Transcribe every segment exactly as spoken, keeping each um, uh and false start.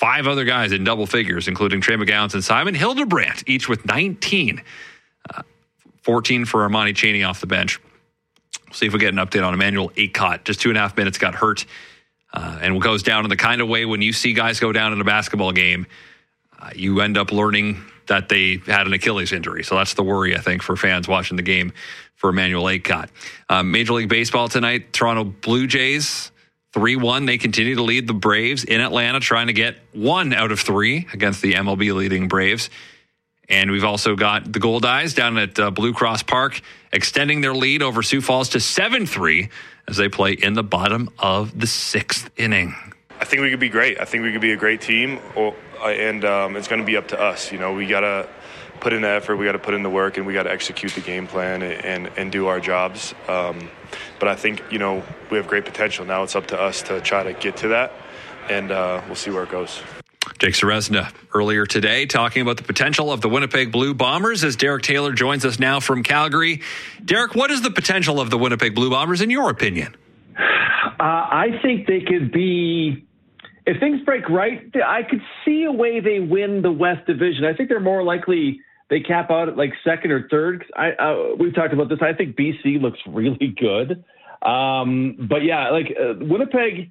five other guys in double figures, including Trey McGowan and Simon Hildebrandt, each with nineteen. Uh, fourteen for Armani Chaney off the bench. We'll see if we get an update on Emmanuel Acott. Just two and a half minutes, got hurt. Uh, and goes down in the kind of way when you see guys go down in a basketball game, uh, you end up learning that they had an Achilles injury. So that's the worry, I think, for fans watching the game for Emmanuel Acott. Um, Major League Baseball tonight, Toronto Blue Jays, three one. They continue to lead the Braves in Atlanta, trying to get one out of three against the M L B leading Braves. And we've also got the Gold Eyes down at uh, Blue Cross Park, extending their lead over Sioux Falls to seven three as they play in the bottom of the sixth inning. I think we could be great. I think we could be a great team, or, and um, it's going to be up to us. You know, we got to put in the effort, we got to put in the work, and we got to execute the game plan and, and, and do our jobs. Um, but I think, you know, we have great potential. Now it's up to us to try to get to that, and uh, we'll see where it goes. Jake Ceresna earlier today talking about the potential of the Winnipeg Blue Bombers as Derek Taylor joins us now from Calgary. Derek, what is the potential of the Winnipeg Blue Bombers in your opinion? Uh, I think they could be, if things break right, I could see a way they win the West Division. I think they're more likely they cap out at like second or third. I, uh, we've talked about this. I think B C looks really good. Um, but yeah, like uh, Winnipeg,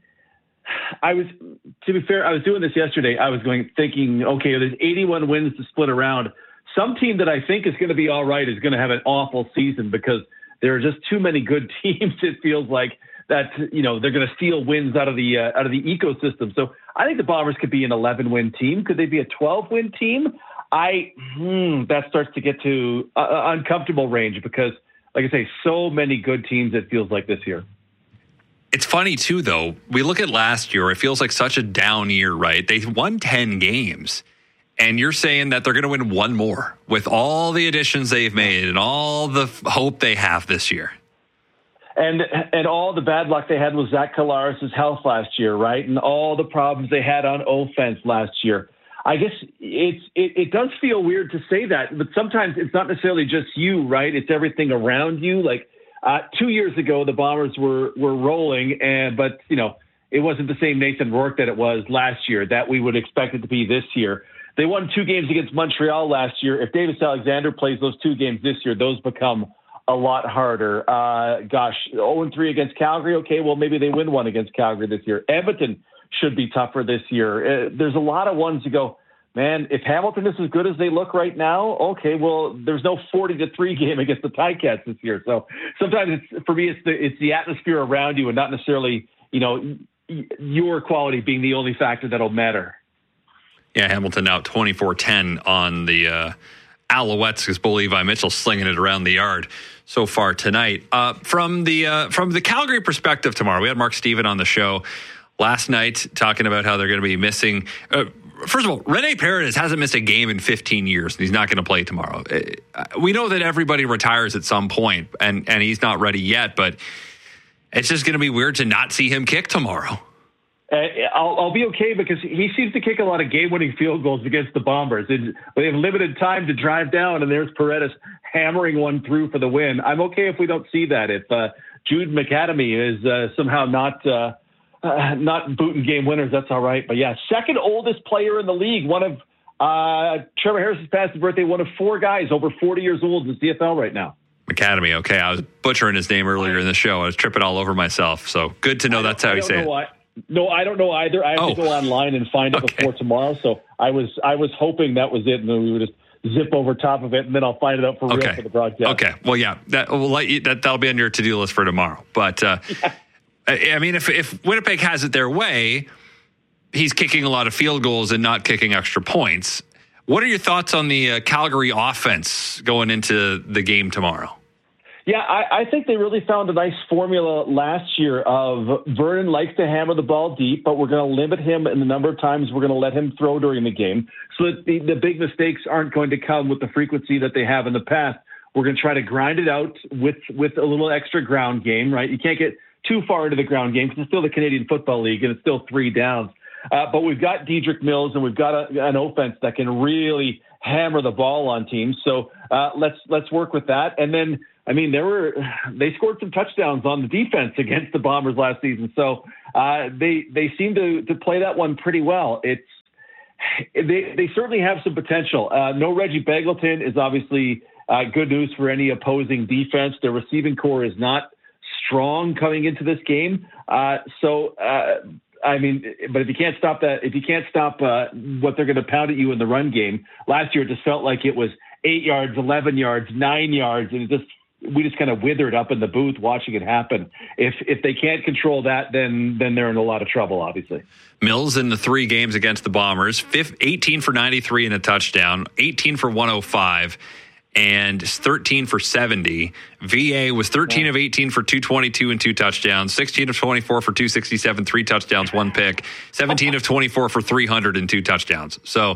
I was, to be fair, I was doing this yesterday. I was going thinking, okay, there's eighty-one wins to split around. Some team that I think is going to be all right is going to have an awful season because there are just too many good teams. It feels like that, you know, they're going to steal wins out of the uh, out of the ecosystem. So I think the Bombers could be an eleven-win team. Could they be a twelve-win team? I hmm, that starts to get to uh, uncomfortable range because, like I say, so many good teams. It feels like this year. It's funny, too, though. We look at last year. It feels like such a down year, right? They won ten games, and you're saying that they're going to win one more with all the additions they've made and all the hope they have this year. And and all the bad luck they had with Zach Collaros' health last year, right? And all the problems they had on offense last year. I guess it's it, it does feel weird to say that, but sometimes it's not necessarily just you, right? It's everything around you, like, Uh, two years ago, the Bombers were were rolling, and but you know it wasn't the same Nathan Rourke that it was last year that we would expect it to be this year. They won two games against Montreal last year. If Davis Alexander plays those two games this year, those become a lot harder. Uh, gosh, oh and three against Calgary. Okay, well maybe they win one against Calgary this year. Edmonton should be tougher this year. Uh, there's a lot of ones to go. Man, if Hamilton is as good as they look right now, okay, well, there's no forty to three game against the Ticats this year. So sometimes it's, for me, it's the, it's the atmosphere around you and not necessarily, you know, your quality being the only factor that'll matter. Yeah, Hamilton now twenty-four ten on the uh, Alouettes because Bo Levi Mitchell slinging it around the yard so far tonight. Uh, from the uh, from the Calgary perspective tomorrow, we had Mark Steven on the show last night talking about how they're going to be missing uh, – First of all, Rene Paredes hasn't missed a game in fifteen years, and he's not going to play tomorrow. We know that everybody retires at some point, and, and he's not ready yet, but it's just going to be weird to not see him kick tomorrow. Uh, I'll, I'll be okay because he seems to kick a lot of game-winning field goals against the Bombers. It, they have limited time to drive down, and there's Paredes hammering one through for the win. I'm okay if we don't see that. If uh, Jude McAdamy is uh, somehow not... Uh, Uh, not booting game winners, that's all right. But yeah, second oldest player in the league. One of uh, Trevor Harris's past his birthday. One of four guys over forty years old in the C F L right now. McAdamy. Okay, I was butchering his name earlier in the show. I was tripping all over myself. So good to know that's how you say it. Why. No, I don't know either. I have oh. to go online and find it okay. before tomorrow. So I was I was hoping that was it, and then we would just zip over top of it, and then I'll find it out for okay. real for the broadcast. Okay. Well, yeah, that will let you, that that'll be on your to-do list for tomorrow. But. Uh, yeah. I mean, if if Winnipeg has it their way, he's kicking a lot of field goals and not kicking extra points. What are your thoughts on the uh, Calgary offense going into the game tomorrow? Yeah, I, I think they really found a nice formula last year of Vernon likes to hammer the ball deep, but we're going to limit him in the number of times we're going to let him throw during the game so that the, the big mistakes aren't going to come with the frequency that they have in the past. We're going to try to grind it out with, with a little extra ground game, right? You can't get too far into the ground game because it's still the Canadian Football League and it's still three downs. Uh, but we've got Dedrick Mills and we've got a, an offense that can really hammer the ball on teams. So uh, let's let's work with that. And then, I mean, there were they scored some touchdowns on the defense against the Bombers last season. So uh, they they seem to to play that one pretty well. It's they they certainly have some potential. Uh, no Reggie Begelton is obviously uh, good news for any opposing defense. Their receiving core is not strong coming into this game. Uh, so, uh, I mean, but if you can't stop that, if you can't stop uh, what they're going to pound at you in the run game, last year it just felt like it was eight yards, eleven yards, nine yards, and it just we just kind of withered up in the booth watching it happen. If if they can't control that, then then they're in a lot of trouble, obviously. Mills in the three games against the Bombers, eighteen for ninety-three and a touchdown, eighteen for one oh five, and thirteen for seventy. V A was thirteen of eighteen for two twenty-two and two touchdowns, sixteen of twenty-four for two sixty-seven, three touchdowns, one pick, seventeen of twenty-four for three hundred and two touchdowns. So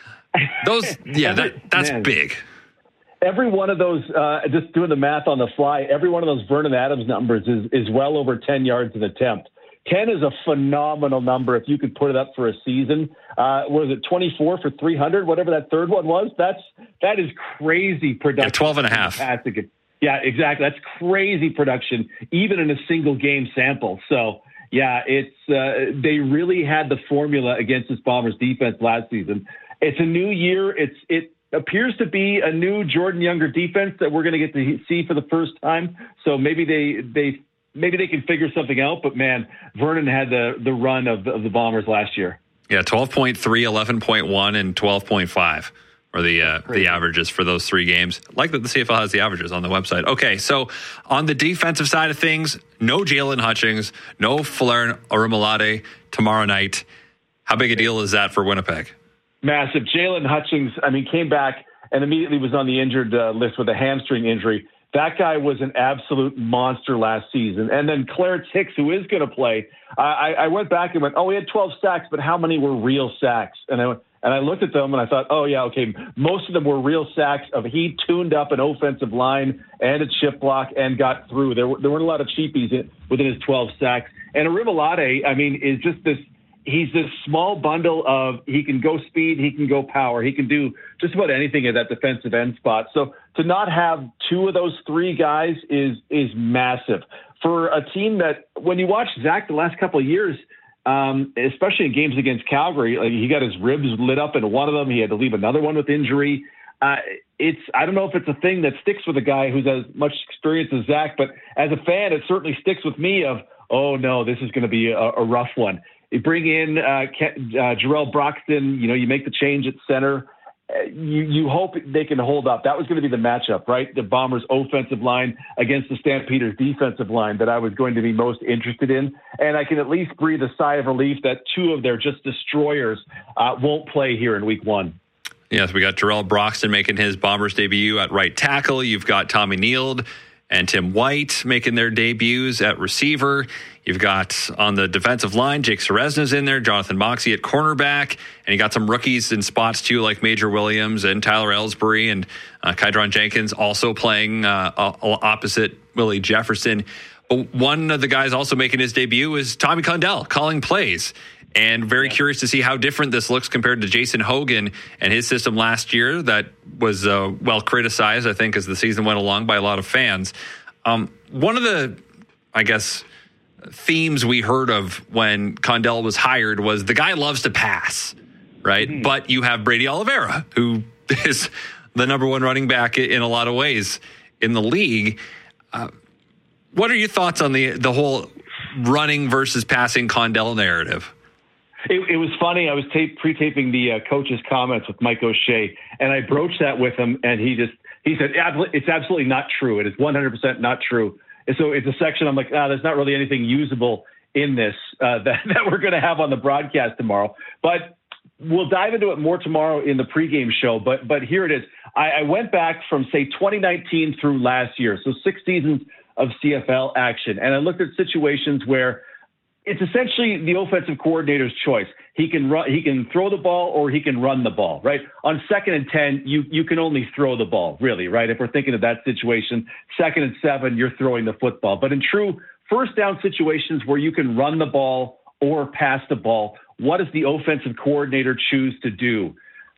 those, yeah, that that's Man. big. Every one of those, uh, just doing the math on the fly, every one of those Vernon Adams numbers is, is well over ten yards an attempt. ten is a phenomenal number if you could put it up for a season. Uh, was it twenty-four for three hundred, whatever that third one was? That's, that is crazy production. Yeah, twelve and a half. Yeah, exactly. That's crazy production, even in a single game sample. So, yeah, it's uh, they really had the formula against this Bombers defense last season. It's a new year. It's it. appears to be a new Jordan Younger defense that we're going to get to see for the first time. So maybe they they maybe they can figure something out. But man, Vernon had the the run of the, of the Bombers last year. Yeah, twelve point three, eleven point one, and twelve point five are the uh, the averages for those three games. Like that the C F L has the averages on the website. Okay, so on the defensive side of things, no Jalen Hutchings, no Folarin Orimolade tomorrow night. How big a deal is that for Winnipeg? Massive. Jalen Hutchings, I mean, came back and immediately was on the injured uh, list with a hamstring injury. That guy was an absolute monster last season. And then Clarence Hicks, who is going to play, I, I went back and went, oh, he had twelve sacks, but how many were real sacks? And I and I looked at them and I thought, oh, yeah, okay, most of them were real sacks of he tuned up an offensive line and a chip block and got through. There, were, there weren't a lot of cheapies in, within his twelve sacks. And Orimolade, I mean, is just this – he's this small bundle of he can go speed, he can go power, he can do just about anything at that defensive end spot. So to not have two of those three guys is is massive for a team that when you watch Zach the last couple of years, um, especially in games against Calgary, like he got his ribs lit up in one of them. He had to leave another one with injury. Uh, it's I don't know if it's a thing that sticks with a guy who's as much experience as Zach, but as a fan, it certainly sticks with me of, oh no, this is going to be a, a rough one. You bring in uh, uh, Jarrell Broxton, you know, you make the change at center. Uh, you, you hope they can hold up. That was going to be the matchup, right? The Bombers' offensive line against the Stampeders' defensive line that I was going to be most interested in. And I can at least breathe a sigh of relief that two of their just destroyers uh, won't play here in week one. Yes, we got Jarrell Broxton making his Bombers debut at right tackle. You've got Tommy Neild and Tim White making their debuts at receiver. You've got on the defensive line, Jake Seresna's in there, Jonathan Moxey at cornerback, and you got some rookies in spots too, like Major Williams and Tyler Ellsbury and uh, Kydron Jenkins also playing uh, opposite Willie Jefferson. But one of the guys also making his debut is Tommy Condell calling plays. And very yeah. curious to see how different this looks compared to Jason Hogan and his system last year that was uh, well criticized, I think, as the season went along by a lot of fans. Um, one of the, I guess, themes we heard of when Condell was hired was the guy loves to pass, right? Mm-hmm. But you have Brady Oliveira, who is the number one running back in a lot of ways in the league. Uh, what are your thoughts on the the whole running versus passing Condell narrative? It, it was funny. I was tape, pre-taping the uh, coach's comments with Mike O'Shea, and I broached that with him, and he just he said, it's absolutely not true. It is one hundred percent not true. And so it's a section I'm like, ah, there's not really anything usable in this uh, that, that we're going to have on the broadcast tomorrow. But we'll dive into it more tomorrow in the pregame show. But but here it is. I, I went back from, say, twenty nineteen through last year, so six seasons of C F L action, and I looked at situations where it's essentially the offensive coordinator's choice. He can run, he can throw the ball or he can run the ball, right? On second and ten, you you can only throw the ball, really, right? If we're thinking of that situation, second and seven, you're throwing the football. But in true first down situations where you can run the ball or pass the ball, what does the offensive coordinator choose to do?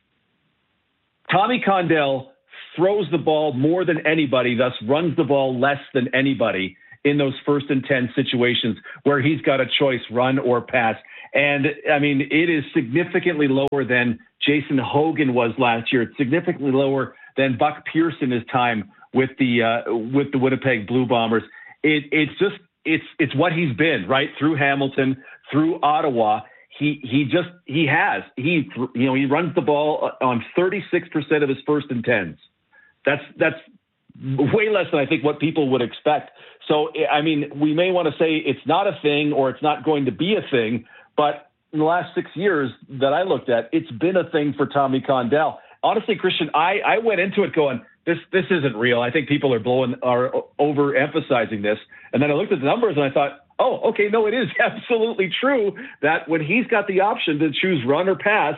Tommy Condell throws the ball more than anybody, thus runs the ball less than anybody in those first and ten situations where he's got a choice, run or pass. And I mean, it is significantly lower than Jason Hogan was last year. It's significantly lower than Buck Pearson his time with the uh, with the Winnipeg Blue Bombers. It, it's just it's it's what he's been, right, through Hamilton, through Ottawa. He he just he has he you know he runs the ball on thirty-six percent of his first and tens. That's that's way less than I think what people would expect. So I mean, we may want to say it's not a thing or it's not going to be a thing, but in the last six years that I looked at, it's been a thing for Tommy Condell. Honestly, Christian, I, I went into it going, this this isn't real. I think people are blowing are overemphasizing this. And then I looked at the numbers and I thought, oh, okay, no, it is absolutely true that when he's got the option to choose run or pass,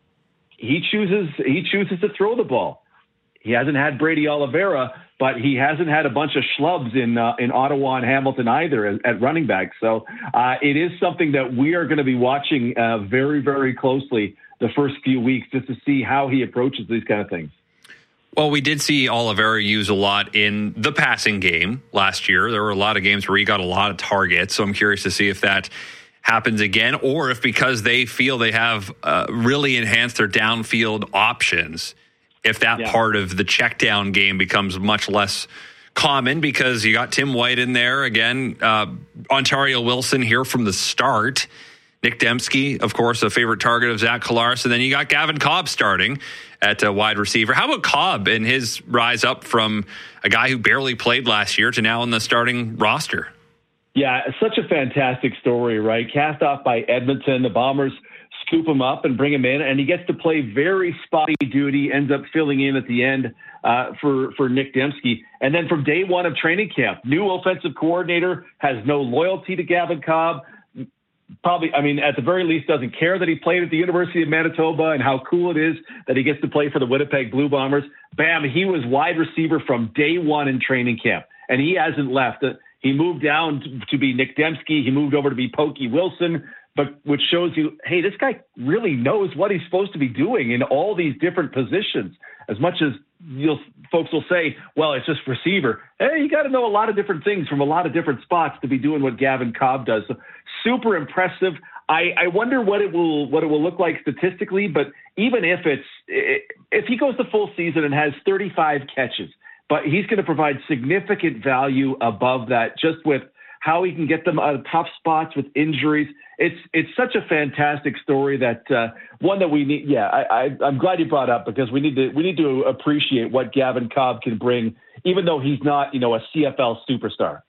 he chooses he chooses to throw the ball. He hasn't had Brady Oliveira, but he hasn't had a bunch of schlubs in uh, in Ottawa and Hamilton either at, at running back. So uh, it is something that we are going to be watching uh, very, very closely the first few weeks just to see how he approaches these kind of things. Well, we did see Oliveira use a lot in the passing game last year. There were a lot of games where he got a lot of targets. So I'm curious to see if that happens again, or if because they feel they have uh, really enhanced their downfield options, if that yeah. part of the check down game becomes much less common because you got Tim White in there again, uh, Ontario Wilson here from the start, Nick Dembski, of course, a favorite target of Zach Collaros, and then you got Gavin Cobb starting at a wide receiver. How about Cobb and his rise up from a guy who barely played last year to now in the starting roster? Yeah, such a fantastic story, right? Cast off by Edmonton, the Bombers scoop him up and bring him in, and he gets to play very spotty duty, ends up filling in at the end uh, for, for Nick Dembski. And then from day one of training camp, new offensive coordinator, has no loyalty to Gavin Cobb. Probably, I mean, at the very least, doesn't care that he played at the University of Manitoba and how cool it is that he gets to play for the Winnipeg Blue Bombers. Bam, he was wide receiver from day one in training camp, and he hasn't left. He moved down to, to be Nick Dembski. He moved over to be Pokey Wilson, but which shows you, hey, this guy really knows what he's supposed to be doing in all these different positions. As much as you'll, folks will say, well, it's just receiver. Hey, you got to know a lot of different things from a lot of different spots to be doing what Gavin Cobb does. So super impressive. I, I wonder what it will what it will look like statistically. But even if it's if he goes the full season and has thirty-five catches, but he's going to provide significant value above that just with how he can get them out of tough spots with injuries. It's it's such a fantastic story that uh, one that we need. Yeah, I, I, I'm glad you brought up because we need to we need to appreciate what Gavin Cobb can bring, even though he's not, you know, a C F L superstar.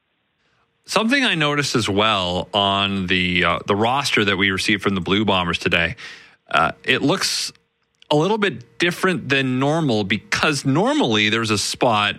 Something I noticed as well on the uh, the roster that we received from the Blue Bombers today, uh, it looks a little bit different than normal because normally there's a spot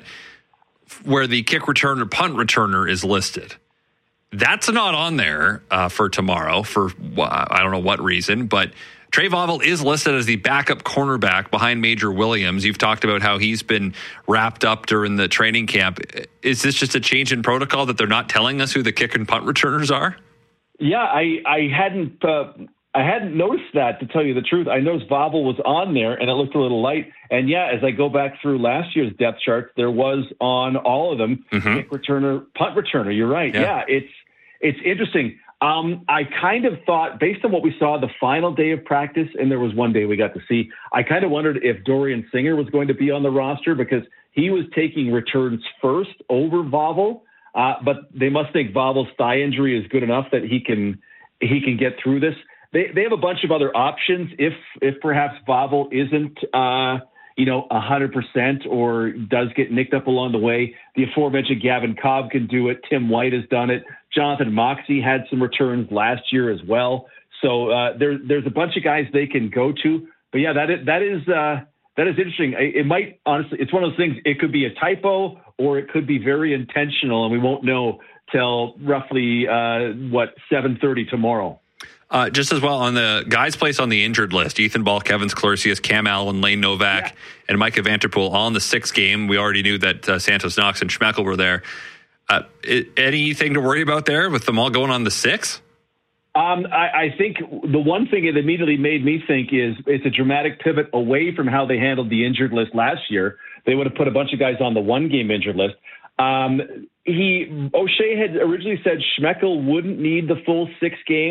where the kick returner, punt returner is listed. That's not on there uh, for tomorrow for uh, I don't know what reason, but Trey Vauvel is listed as the backup cornerback behind Major Williams. You've talked about how he's been wrapped up during the training camp. Is this just a change in protocol that they're not telling us who the kick and punt returners are? Yeah, I, I hadn't uh, I hadn't noticed that, to tell you the truth. I noticed Vauvel was on there, and it looked a little light. And, yeah, as I go back through last year's depth chart, there was on all of them mm-hmm. kick returner, punt returner. You're right. Yeah, yeah it's it's interesting. Um, I kind of thought, based on what we saw the final day of practice, and there was one day we got to see, I kind of wondered if Dorian Singer was going to be on the roster because he was taking returns first over Vauvel. Uh, but they must think Vauvel's thigh injury is good enough that he can he can get through this. They they have a bunch of other options if if perhaps Vauvel isn't uh, you know a hundred percent or does get nicked up along the way. The aforementioned Gavin Cobb can do it. Tim White has done it. Jonathan Moxey had some returns last year as well. So uh, there there's a bunch of guys they can go to. But yeah, that is, that is uh, that is interesting. It might honestly, it's one of those things. It could be a typo or it could be very intentional, and we won't know till roughly uh, what seven thirty tomorrow. Uh, just as well, on the guys placed on the injured list, Ethan Ball, Kevin Sklercius, Cam Allen, Lane Novak, yeah. and Micah Vanterpool all in the sixth game. We already knew that uh, Santos Knox and Schmeckel were there. Uh, it, anything to worry about there with them all going on the sixth? Um, I, I think the one thing it immediately made me think is it's a dramatic pivot away from how they handled the injured list last year. They would have put a bunch of guys on the one-game injured list. Um, he O'Shea had originally said Schmeckel wouldn't need the full six games.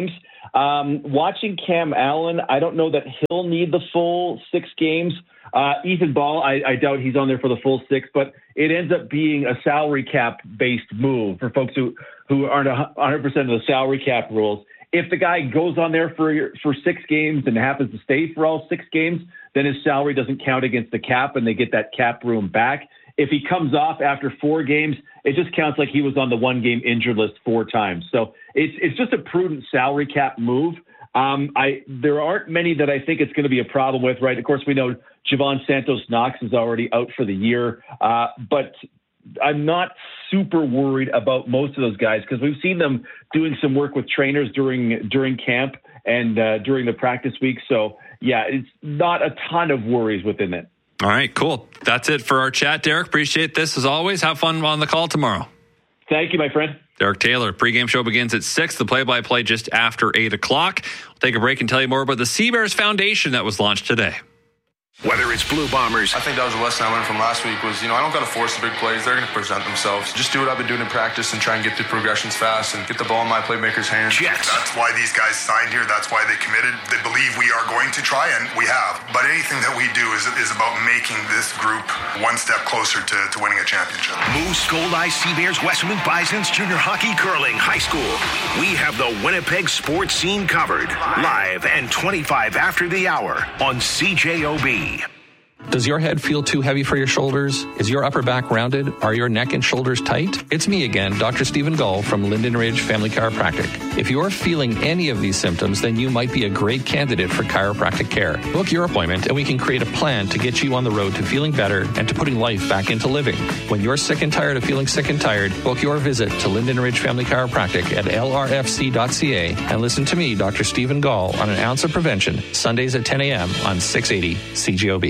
Um, watching Cam Allen, I don't know that he'll need the full six games. Uh, Ethan Ball, I, I doubt he's on there for the full six, but it ends up being a salary cap-based move for folks who, who aren't one hundred percent of the salary cap rules. If the guy goes on there for for six games and happens to stay for all six games, then his salary doesn't count against the cap and they get that cap room back. If he comes off after four games, it just counts like he was on the one-game injured list four times. So it's it's just a prudent salary cap move. Um, I there aren't many that I think it's going to be a problem with, right? Of course, we know Javon Santos-Knox is already out for the year, uh, but I'm not super worried about most of those guys because we've seen them doing some work with trainers during during camp and uh, during the practice week. So, yeah, it's not a ton of worries within it. All right, cool. That's it for our chat, Derek. Appreciate this as always. Have fun on the call tomorrow. Thank you, my friend. Derek Taylor, pregame show begins at six. The play-by-play just after eight o'clock. We'll take a break and tell you more about the Sea Bears Foundation that was launched today. Whether it's Blue Bombers. I think that was a lesson I learned from last week was, you know, I don't got to force the big plays. They're going to present themselves. Just do what I've been doing in practice and try and get through progressions fast and get the ball in my playmakers' hands. Jets. That's why these guys signed here. That's why they committed. They believe we are going to try, and we have. But anything that we do is, is about making this group one step closer to, to winning a championship. Moose, Gold Eye, Sea Bears, Westman Bisons, junior hockey, curling, high school. We have the Winnipeg sports scene covered. Live and twenty-five after the hour on C J O B. Does your head feel too heavy for your shoulders? Is your upper back rounded? Are your neck and shoulders tight? It's me again, Doctor Stephen Gull from Linden Ridge Family Chiropractic. If you're feeling any of these symptoms, then you might be a great candidate for chiropractic care. Book your appointment and we can create a plan to get you on the road to feeling better and to putting life back into living. When you're sick and tired of feeling sick and tired, book your visit to Linden Ridge Family Chiropractic at L R F C dot C A and listen to me, Doctor Stephen Gull, on An Ounce of Prevention, Sundays at ten a.m. on six eighty C G O B.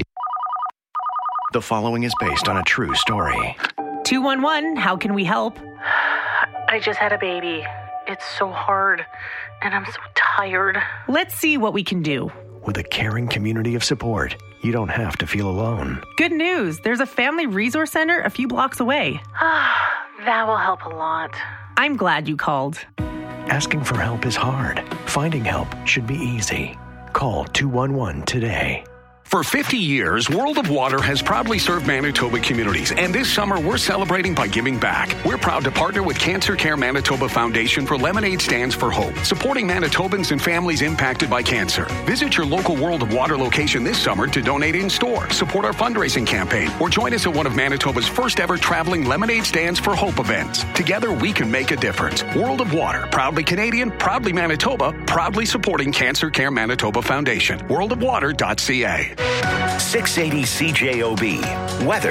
The following is based on a true story. two one one, how can we help? I just had a baby. It's so hard, and I'm so tired. Let's see what we can do. With a caring community of support, you don't have to feel alone. Good news. There's a family resource center a few blocks away. That will help a lot. I'm glad you called. Asking for help is hard. Finding help should be easy. Call two one one today. For fifty years, World of Water has proudly served Manitoba communities, and this summer we're celebrating by giving back. We're proud to partner with Cancer Care Manitoba Foundation for Lemonade Stands for Hope, supporting Manitobans and families impacted by cancer. Visit your local World of Water location this summer to donate in store, support our fundraising campaign, or join us at one of Manitoba's first ever traveling Lemonade Stands for Hope events. Together we can make a difference. World of Water, proudly Canadian, proudly Manitoba, proudly supporting Cancer Care Manitoba Foundation. world of water dot c a. six eighty C J O B. Weather.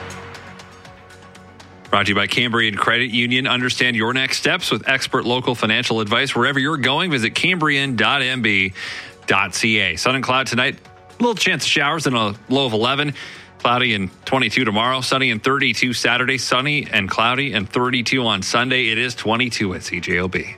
Brought to you by Cambrian Credit Union. Understand your next steps with expert local financial advice. Wherever you're going, visit cambrian dot m b dot c a. Sun and cloud tonight. A little chance of showers and a low of eleven. Cloudy and twenty-two tomorrow. Sunny and thirty-two Saturday. Sunny and cloudy and thirty-two on Sunday. It is twenty-two at C J O B.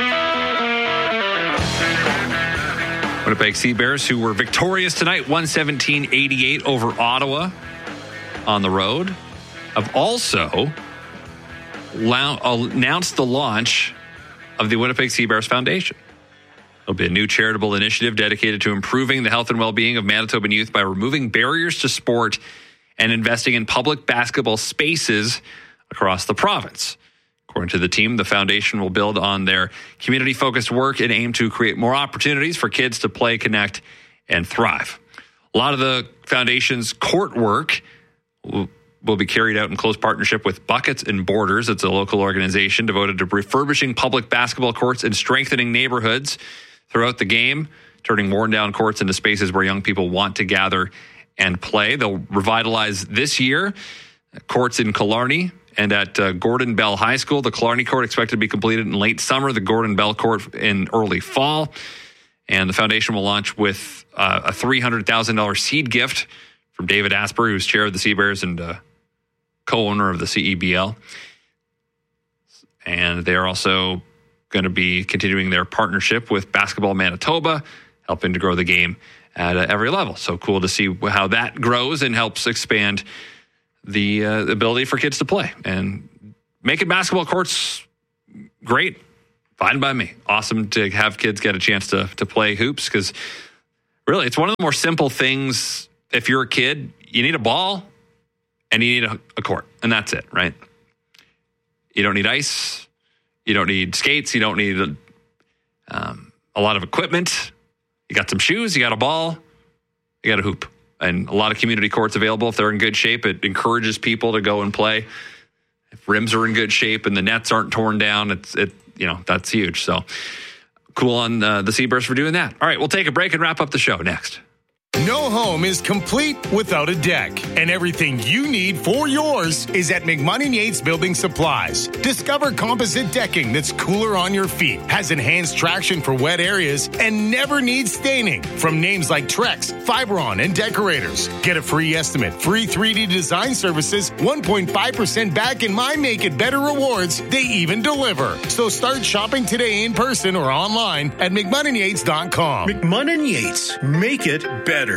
Winnipeg Sea Bears, who were victorious tonight, one seventeen eighty-eight over Ottawa on the road, have also announced the launch of the Winnipeg Sea Bears Foundation. It'll be a new charitable initiative dedicated to improving the health and well-being of Manitoban youth by removing barriers to sport and investing in public basketball spaces across the province. According to the team, the foundation will build on their community-focused work and aim to create more opportunities for kids to play, connect, and thrive. A lot of the foundation's court work will, will be carried out in close partnership with Buckets and Borders. It's a local organization devoted to refurbishing public basketball courts and strengthening neighborhoods throughout the game, turning worn-down courts into spaces where young people want to gather and play. They'll revitalize this year courts in Killarney and at uh, Gordon Bell High School. The Killarney court expected to be completed in late summer, the Gordon Bell court in early fall. And the foundation will launch with uh, a three hundred thousand dollars seed gift from David Asper, who's chair of the Sea Bears and uh, co-owner of the C E B L. And they're also going to be continuing their partnership with Basketball Manitoba, helping to grow the game at uh, every level. So cool to see how that grows and helps expand the uh, ability for kids to play. And making basketball courts great Fine by me. Awesome to have kids get a chance to to play hoops because really it's one of the more simple things. If you're a kid, you need a ball and you need a, a court, and that's it, right? You don't need ice. You don't need skates. You don't need a, um, a lot of equipment. You got some shoes. You got a ball. You got a hoop. And a lot of community courts available. If they're in good shape, it encourages people to go and play. If rims are in good shape and the nets aren't torn down, it's it you know, that's huge. So cool on uh, the Seaburst for doing that. All right, we'll take a break and wrap up the show next. No home is complete without a deck, and everything you need for yours is at McMunn and Yates Building Supplies. Discover composite decking that's cooler on your feet, has enhanced traction for wet areas, and never needs staining. From names like Trex, Fibron, and Decorators. Get a free estimate, free three D design services, one point five percent back in My Make It Better rewards. They even deliver. So start shopping today in person or online at McMunn and Yates dot com. McMunn and Yates, make it better.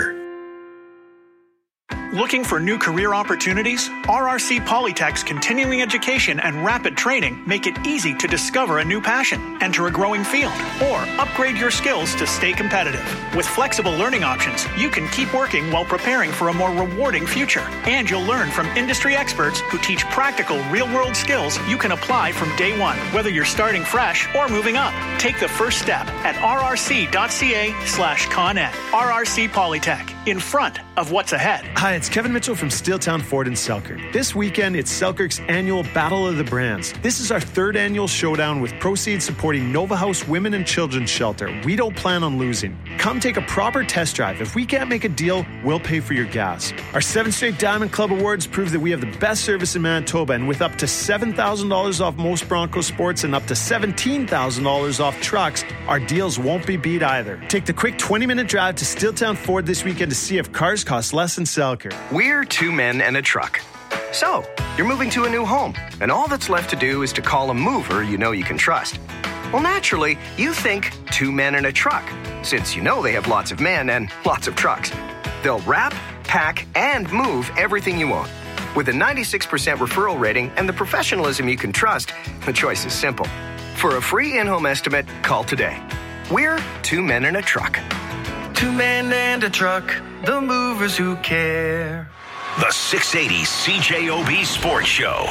Looking for new career opportunities? R R C Polytech's continuing education and rapid training make it easy to discover a new passion, enter a growing field, or upgrade your skills to stay competitive. With flexible learning options, you can keep working while preparing for a more rewarding future. And you'll learn from industry experts who teach practical, real-world skills you can apply from day one, whether you're starting fresh or moving up. Take the first step at rrc.ca slash coned. R R C Polytech, in front of what's ahead. Hi, it's Kevin Mitchell from Steeltown Ford in Selkirk. This weekend, it's Selkirk's annual Battle of the Brands. This is our third annual showdown with proceeds supporting Nova House Women and Children's Shelter. We don't plan on losing. Come take a proper test drive. If we can't make a deal, we'll pay for your gas. Our seven straight Diamond Club Awards prove that we have the best service in Manitoba, and with up to seven thousand dollars off most Bronco sports and up to seventeen thousand dollars off trucks, our deals won't be beat either. Take the quick twenty-minute drive to Steeltown Ford this weekend to see if cars cost less in Selkirk. We're two men and a truck. So, you're moving to a new home, and all that's left to do is to call a mover you know you can trust. Well, naturally, you think two men and a truck, since you know they have lots of men and lots of trucks. They'll wrap, pack, and move everything you own. With a ninety-six percent referral rating and the professionalism you can trust, the choice is simple. For a free in-home estimate, call today. We're two men and a truck. Two men and a truck, the movers who care. The six eighty C J O B Sports Show.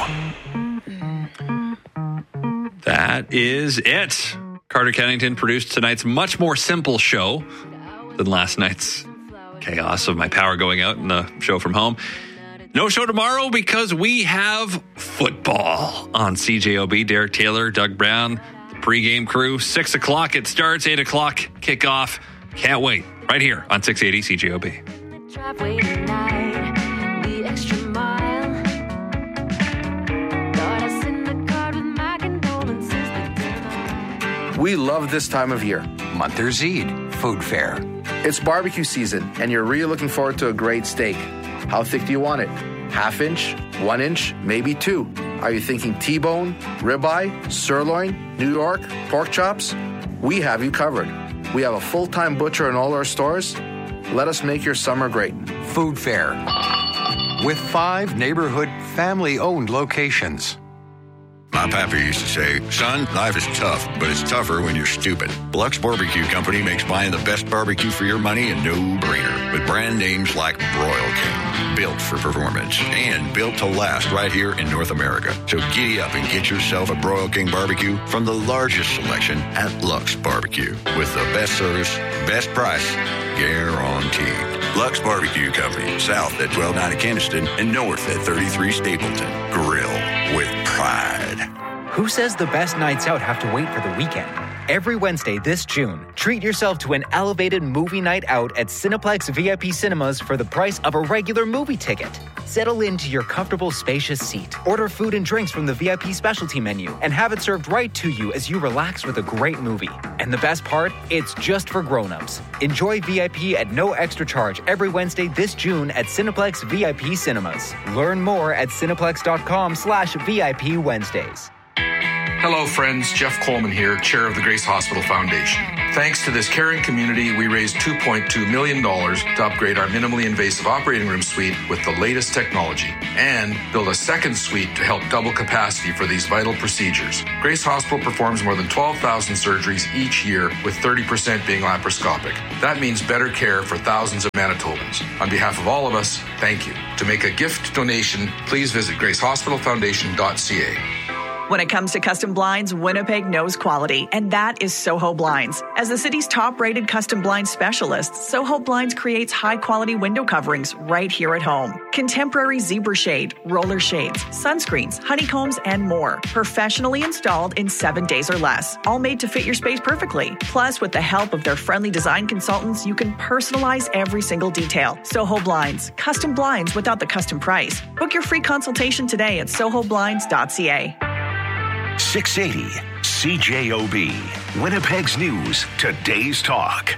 That is it. Carter Kennington produced tonight's much more simple show than last night's chaos of my power going out and the show from home. No show tomorrow because we have football on C J O B. Derek Taylor, Doug Brown, the pregame crew. Six o'clock it starts, eight o'clock kickoff. Can't wait. Right here on six eighty C J O B. We love this time of year. Monthers Eid Food Fair. It's barbecue season, and you're really looking forward to a great steak. How thick do you want it? Half inch, one inch, maybe two. Are you thinking T-bone, ribeye, sirloin, New York, pork chops? We have you covered. We have a full-time butcher in all our stores. Let us make your summer great. Food Fair. With five neighborhood family-owned locations. My pappy used to say, son, life is tough, but it's tougher when you're stupid. Lux Barbecue Company makes buying the best barbecue for your money a no-brainer with brand names like Broil King, built for performance and built to last right here in North America. So giddy up and get yourself a Broil King barbecue from the largest selection at Lux Barbecue with the best service, best price, guaranteed. Lux Barbecue Company, south at twelve ninety Keniston and north at thirty-three Stapleton. Grill with pride. Who says the best nights out have to wait for the weekend? Every Wednesday this June, treat yourself to an elevated movie night out at Cineplex V I P Cinemas for the price of a regular movie ticket. Settle into your comfortable, spacious seat. Order food and drinks from the V I P specialty menu and have it served right to you as you relax with a great movie. And the best part? It's just for grown-ups. Enjoy V I P at no extra charge every Wednesday this June at Cineplex V I P Cinemas. Learn more at cineplex.com slash VIP Wednesdays. Hello, friends. Jeff Coleman here, chair of the Grace Hospital Foundation. Thanks to this caring community, we raised two point two million dollars to upgrade our minimally invasive operating room suite with the latest technology and build a second suite to help double capacity for these vital procedures. Grace Hospital performs more than twelve thousand surgeries each year, with thirty percent being laparoscopic. That means better care for thousands of Manitobans. On behalf of all of us, thank you. To make a gift donation, please visit grace hospital foundation dot c a. When it comes to custom blinds, Winnipeg knows quality, and that is Soho Blinds. As the city's top-rated custom blinds specialist, Soho Blinds creates high-quality window coverings right here at home. Contemporary zebra shade, roller shades, sunscreens, honeycombs, and more. Professionally installed in seven days or less. All made to fit your space perfectly. Plus, with the help of their friendly design consultants, you can personalize every single detail. Soho Blinds. Custom blinds without the custom price. Book your free consultation today at soho blinds dot c a. six eighty C J O B. Winnipeg's News, today's talk.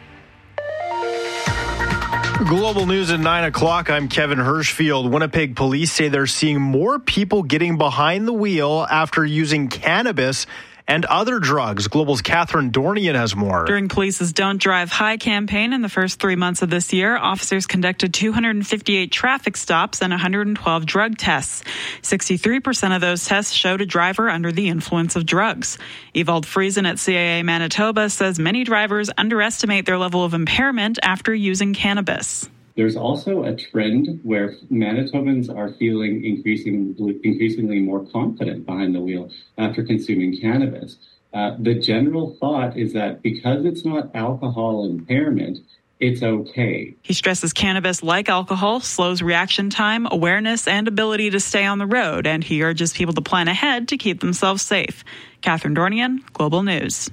Global News at nine o'clock. I'm Kevin Hirschfield. Winnipeg police say they're seeing more people getting behind the wheel after using cannabis and other drugs. Global's Catherine Dornian has more. During police's Don't Drive High campaign in the first three months of this year, officers conducted two hundred fifty-eight traffic stops and one hundred twelve drug tests. sixty-three percent of those tests showed a driver under the influence of drugs. Evald Friesen at C A A Manitoba says many drivers underestimate their level of impairment after using cannabis. There's also a trend where Manitobans are feeling increasingly, increasingly more confident behind the wheel after consuming cannabis. Uh, the general thought is that because it's not alcohol impairment, it's okay. He stresses cannabis, like alcohol, slows reaction time, awareness, and ability to stay on the road, and he urges people to plan ahead to keep themselves safe. Catherine Dornian, Global News.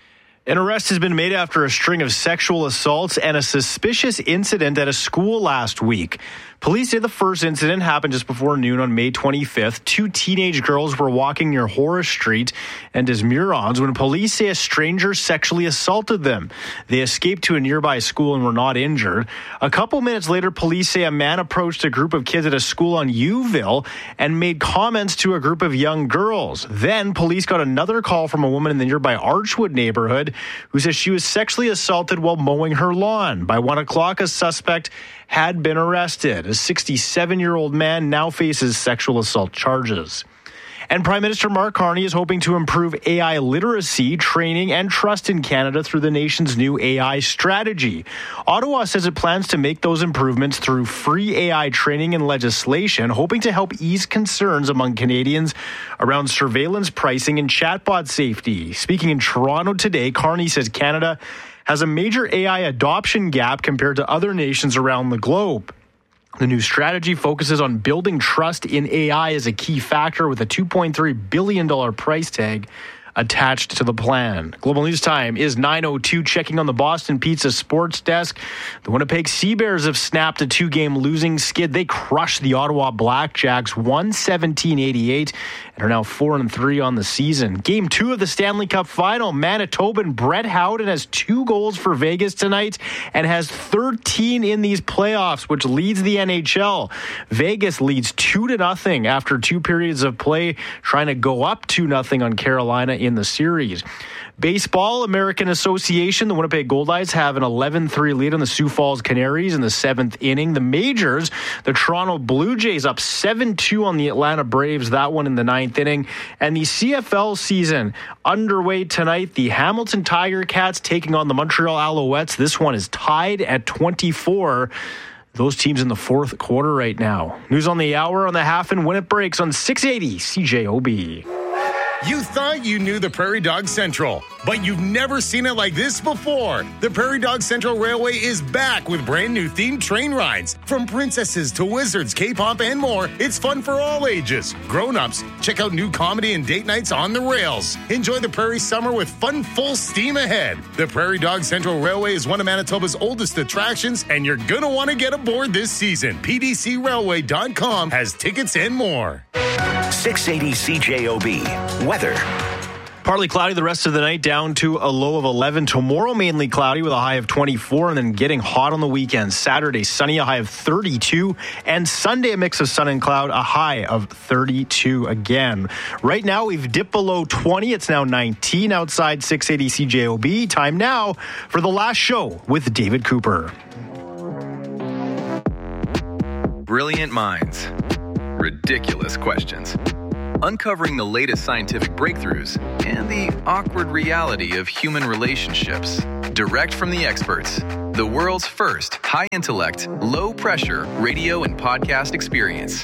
An arrest has been made after a string of sexual assaults and a suspicious incident at a school last week. Police say the first incident happened just before noon on May twenty-fifth. Two teenage girls were walking near Horace Street and Des Murons when police say a stranger sexually assaulted them. They escaped to a nearby school and were not injured. A couple minutes later, police say a man approached a group of kids at a school on Youville and made comments to a group of young girls. Then police got another call from a woman in the nearby Archwood neighborhood who says she was sexually assaulted while mowing her lawn. By one o'clock, a suspect had been arrested. A sixty-seven-year-old man now faces sexual assault charges. And Prime Minister Mark Carney is hoping to improve A I literacy, training, and trust in Canada through the nation's new A I strategy. Ottawa says it plans to make those improvements through free A I training and legislation, hoping to help ease concerns among Canadians around surveillance pricing and chatbot safety. Speaking in Toronto today, Carney says Canada has a major A I adoption gap compared to other nations around the globe. The new strategy focuses on building trust in A I as a key factor with a two point three billion dollars price tag attached to the plan. Global News Time is nine oh two, checking on the Boston Pizza sports desk. The Winnipeg Sea Bears have snapped a two-game losing skid. They crushed the Ottawa Blackjacks one seventeen eighty-eight and are now four and three on the season. Game two of the Stanley Cup Final, Manitoban Brett Howden has two goals for Vegas tonight and has thirteen in these playoffs, which leads the N H L. Vegas leads two to nothing after two periods of play, trying to go up two nothing on Carolina in the series. Baseball, American Association, the Winnipeg Goldeyes have an eleven three lead on the Sioux Falls Canaries in the seventh inning. The majors, the Toronto Blue Jays up seven two on the Atlanta Braves, that one in the ninth inning. And the C F L season underway tonight. The Hamilton Tiger Cats taking on the Montreal Alouettes. This one is tied at twenty-four. Those teams in the fourth quarter right now. News on the hour on the half and when it breaks on six eighty C J O B. You thought you knew the Prairie Dog Central, but you've never seen it like this before. The Prairie Dog Central Railway is back with brand new themed train rides. From princesses to wizards, K-pop, and more, it's fun for all ages. Grown-ups, check out new comedy and date nights on the rails. Enjoy the Prairie Summer with fun full steam ahead. The Prairie Dog Central Railway is one of Manitoba's oldest attractions, and you're going to want to get aboard this season. P D C railway dot com has tickets and more. six eighty C J O B. Weather. Partly cloudy the rest of the night, down to a low of eleven. Tomorrow, mainly cloudy with a high of twenty-four, and then getting hot on the weekend. Saturday, sunny, a high of thirty-two, and Sunday, a mix of sun and cloud, a high of thirty-two again. Right now, we've dipped below twenty. It's now nineteen outside six eighty C J O B. Time now for the last show with David Cooper. Brilliant minds. Ridiculous questions. Uncovering the latest scientific breakthroughs and the awkward reality of human relationships. Direct from the experts. The world's first high-intellect, low-pressure radio and podcast experience.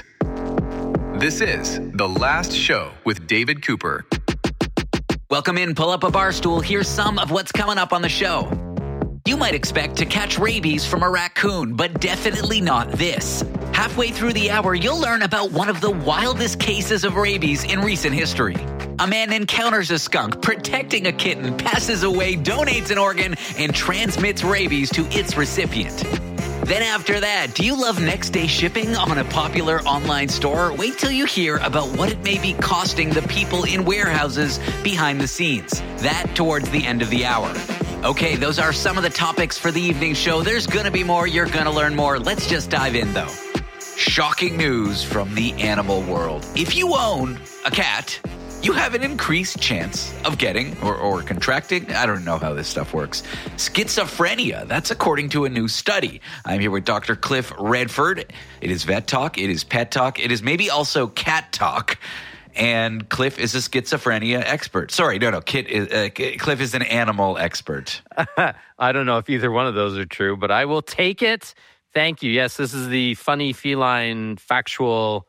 This is The Last Show with David Cooper. Welcome in. Pull up a bar stool. Here's some of what's coming up on the show. You might expect to catch rabies from a raccoon, but definitely not this. Halfway through the hour, you'll learn about one of the wildest cases of rabies in recent history. A man encounters a skunk, protecting a kitten, passes away, donates an organ, and transmits rabies to its recipient. Then after that, do you love next day shipping on a popular online store? Wait till you hear about what it may be costing the people in warehouses behind the scenes. That towards the end of the hour. Okay, those are some of the topics for the evening show. There's going to be more. You're going to learn more. Let's just dive in, though. Shocking news from the animal world. If you own a cat, you have an increased chance of getting or, or contracting, I don't know how this stuff works, schizophrenia. That's according to a new study. I'm here with Doctor Cliff Redford. It is Vet Talk. It is Pet Talk. It is maybe also Cat Talk. And Cliff is a schizophrenia expert. Sorry, no, no. Kit is, uh, Cliff is an animal expert. I don't know if either one of those are true, but I will take it. Thank you. Yes, this is the funny, feline, factual,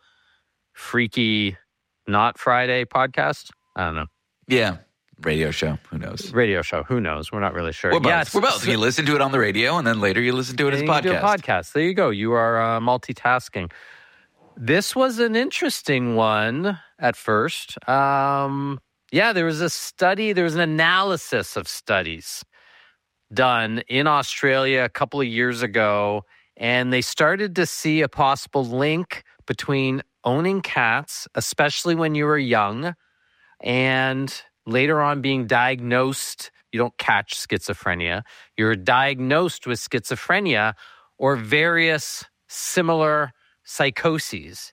freaky, not Friday podcast. I don't know. Yeah. Radio show. Who knows? Radio show. Who knows? We're not really sure. We're both. Yes. We're both. You listen to it on the radio, and then later you listen to it as a podcast. Do a podcast. There you go. You are uh, multitasking. This was an interesting one at first. Um, yeah, there was a study, there was an analysis of studies done in Australia a couple of years ago, and they started to see a possible link between owning cats, especially when you were young, and later on being diagnosed. You don't catch schizophrenia. You're diagnosed with schizophrenia or various similar psychoses.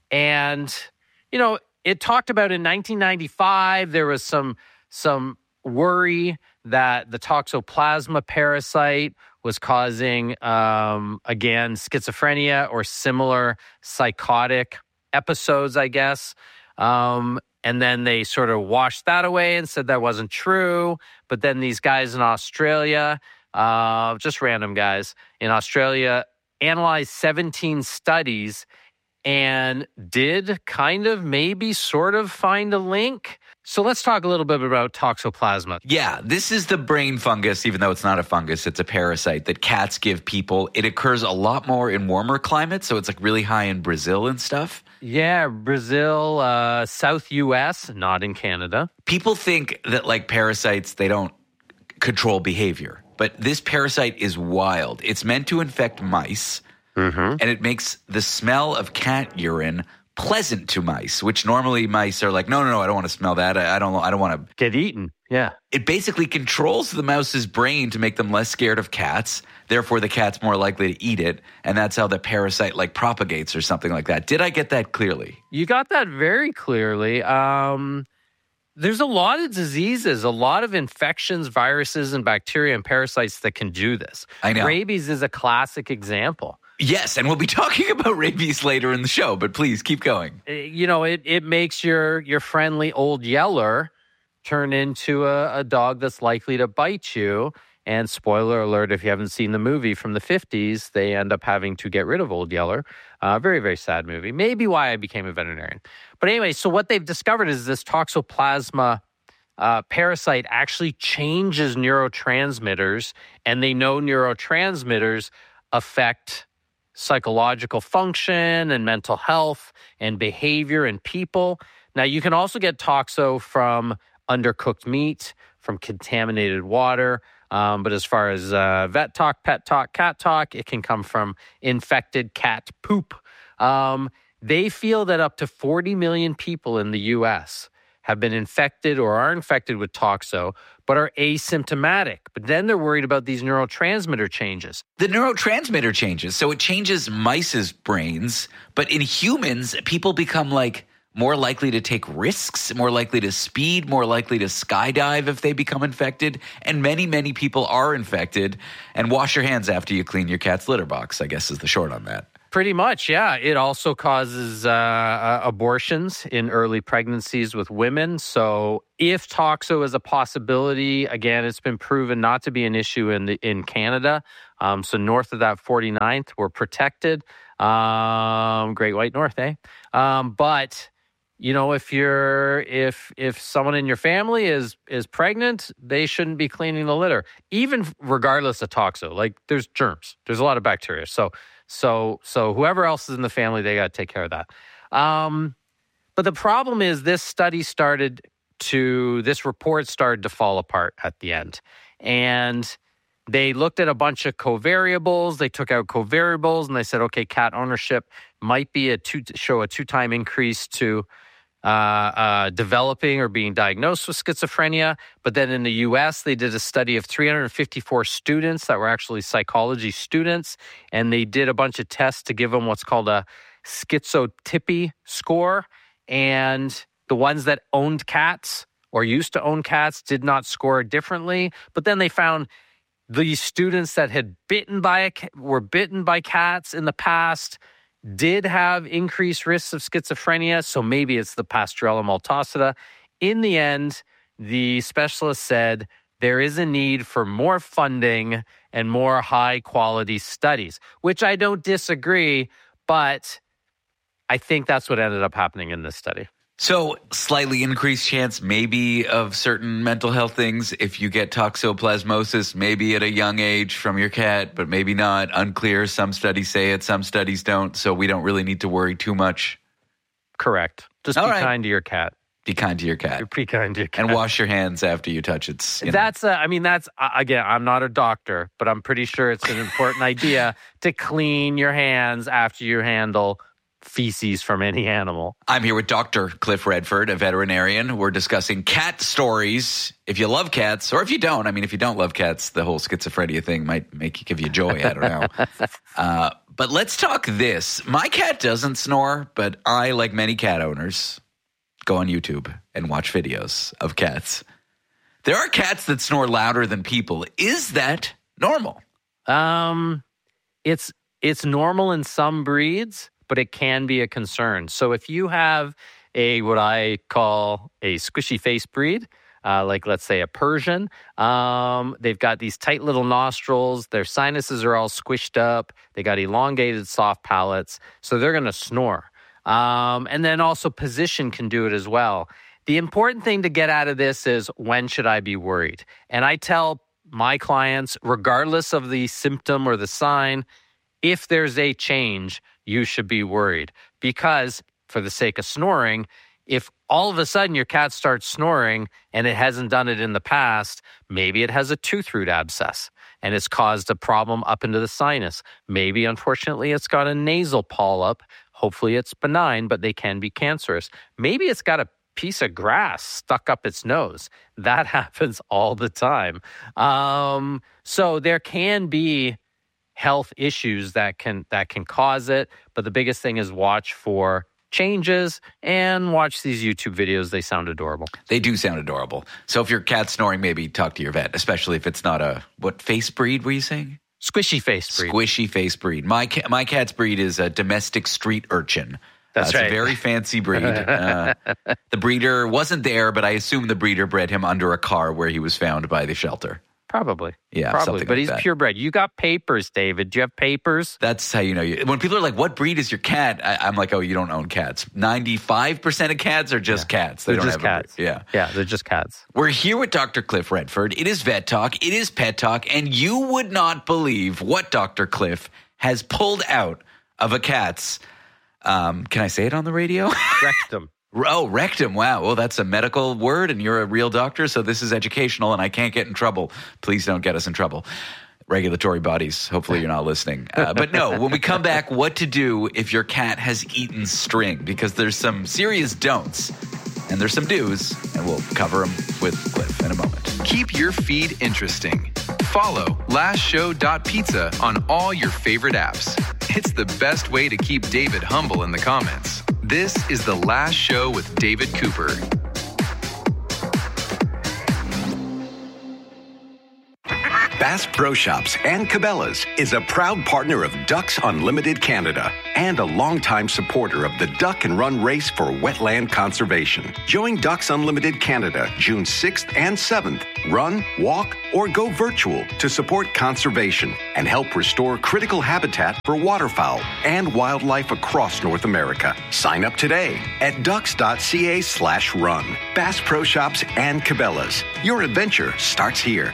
And, you know, it talked about in nineteen ninety-five, there was some some worry that the toxoplasma parasite was causing, um, again, schizophrenia or similar psychotic episodes, I guess. Um, and then they sort of washed that away and said that wasn't true. But then these guys in Australia, uh, just random guys in Australia, analyzed seventeen studies and did kind of maybe sort of find a link. So let's talk a little bit about toxoplasma. Yeah, this is the brain fungus, even though it's not a fungus, it's a parasite that cats give people. It occurs a lot more in warmer climates, so it's like really high in Brazil and stuff. Yeah, Brazil, uh, South U S, not in Canada. People think that like parasites, they don't control behavior. But this parasite is wild. It's meant to infect mice, mm-hmm. and it makes the smell of cat urine pleasant to mice, which normally mice are like, no, no, no, I don't want to smell that. I, I don't, I don't want to get eaten. Yeah. It basically controls the mouse's brain to make them less scared of cats. Therefore, the cat's more likely to eat it, and that's how the parasite like propagates or something like that. Did I get that clearly? You got that very clearly. Um, there's a lot of diseases, a lot of infections, viruses, and bacteria and parasites that can do this. I know. Rabies is a classic example. Yes, and we'll be talking about rabies later in the show, but please keep going. You know, it, it makes your, your friendly old yeller turn into a, a dog that's likely to bite you. And spoiler alert, if you haven't seen the movie from the fifties, they end up having to get rid of Old Yeller. Uh, very, very sad movie. Maybe why I became a veterinarian. But anyway, so what they've discovered is this toxoplasma uh, parasite actually changes neurotransmitters, and they know neurotransmitters affect psychological function and mental health and behavior in people. Now, you can also get toxo from undercooked meat, from contaminated water. Um, but as far as uh, vet talk, pet talk, cat talk, it can come from infected cat poop. Um, they feel that up to forty million people in the U S have been infected or are infected with toxo, but are asymptomatic. But then they're worried about these neurotransmitter changes. The neurotransmitter changes. So it changes mice's brains, but in humans, people become like more likely to take risks, more likely to speed, more likely to skydive if they become infected. And many, many people are infected. And wash your hands after you clean your cat's litter box, I guess is the short on that. Pretty much, yeah. It also causes uh, uh, abortions in early pregnancies with women. So if toxo is a possibility, again, it's been proven not to be an issue in the, in Canada. Um, so north of that forty-ninth, we're protected. Um, Great White North, eh? Um, but... You know, if you're if if someone in your family is is pregnant, they shouldn't be cleaning the litter, even regardless of toxo. Like there's germs, there's a lot of bacteria. So so so whoever else is in the family, they got to take care of that. Um, but the problem is, this study started to this report started to fall apart at the end, and they looked at a bunch of covariables. They took out covariables, and they said, okay, cat ownership might be a two show a two time increase to. Uh, uh, developing or being diagnosed with schizophrenia. But then in the U S, they did a study of three hundred fifty-four students that were actually psychology students, and they did a bunch of tests to give them what's called a schizotypy score. And the ones that owned cats or used to own cats did not score differently. But then they found these students that had bitten by a, were bitten by cats in the past did have increased risks of schizophrenia, so maybe it's the Pasteurella multocida. In the end, the specialist said there is a need for more funding and more high-quality studies, which I don't disagree, but I think that's what ended up happening in this study. So slightly increased chance maybe of certain mental health things if you get toxoplasmosis, maybe at a young age from your cat, but maybe not. Unclear. Some studies say it, some studies don't. So we don't really need to worry too much. Correct. Just All be right. kind to your cat. Be kind to your cat. Be kind to your cat. And wash your hands after you touch its. You know. That's, uh, I mean, that's, uh, again, I'm not a doctor, but I'm pretty sure it's an important idea to clean your hands after you handle feces from any animal. I'm here with Doctor Cliff Redford, a veterinarian. We're discussing cat stories. If you love cats, or if you don't, I mean, if you don't love cats, the whole schizophrenia thing might make you give you joy. I don't know. uh, but let's talk this. My cat doesn't snore, but I, like many cat owners, go on YouTube and watch videos of cats. There are cats that snore louder than people. Is that normal? Um, it's it's normal in some breeds, but it can be a concern. So if you have a what I call a squishy face breed, uh, like let's say a Persian, um, they've got these tight little nostrils, their sinuses are all squished up, they got elongated soft palates, so they're going to snore. Um, and then also position can do it as well. The important thing to get out of this is, when should I be worried? And I tell my clients, regardless of the symptom or the sign, if there's a change, you should be worried. Because for the sake of snoring, if all of a sudden your cat starts snoring and it hasn't done it in the past, maybe it has a tooth root abscess and it's caused a problem up into the sinus. Maybe, unfortunately, it's got a nasal polyp. Hopefully it's benign, but they can be cancerous. Maybe it's got a piece of grass stuck up its nose. That happens all the time. Um, so there can be health issues that can that can cause it, but the biggest thing is watch for changes and watch these YouTube videos. They sound adorable. They do sound adorable. So if your cat's snoring, maybe talk to your vet, especially if it's not a, what face breed were you saying? Squishy face breed. Squishy face breed. My ca- my cat's breed is a domestic street urchin. That's uh, right. It's a very fancy breed. Uh, the breeder wasn't there, but I assume the breeder bred him under a car where he was found by the shelter. Probably. Yeah, Probably. something But like he's that. purebred. You got papers, David. Do you have papers? That's how you know. You, when people are like, what breed is your cat? I, I'm like, oh, you don't own cats. ninety-five percent of cats are just cats. They They're don't just have a cats. breed. Yeah. Yeah, they're just cats. We're here with Doctor Cliff Redford. It is Vet Talk. It is Pet Talk. And you would not believe what Doctor Cliff has pulled out of a cat's, um, can I say it on the radio? Rectum. Oh, rectum. Wow. Well, that's a medical word, and you're a real doctor, so this is educational, and I can't get in trouble. Please don't get us in trouble. Regulatory bodies, hopefully you're not listening. Uh, but no, when we come back, what to do if your cat has eaten string, because there's some serious don'ts. and there's some do's, and we'll cover them with Cliff in a moment. Keep your feed interesting. Follow last show dot pizza on all your favorite apps. It's the best way to keep David humble in the comments. This is The Last Show with David Cooper. Bass Pro Shops and Cabela's is a proud partner of Ducks Unlimited Canada and a longtime supporter of the Duck and Run Race for Wetland Conservation. Join Ducks Unlimited Canada June sixth and seventh. Run, walk, or go virtual to support conservation and help restore critical habitat for waterfowl and wildlife across North America. Sign up today at ducks.ca slash run. Bass Pro Shops and Cabela's. Your adventure starts here.